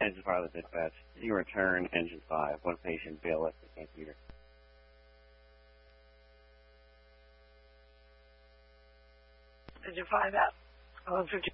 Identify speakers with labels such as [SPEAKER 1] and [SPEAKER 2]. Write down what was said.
[SPEAKER 1] Engine 5 was dispatched. You return Engine 5. One patient, bailiff, at St. Peter.
[SPEAKER 2] Engine 5 out. 11:59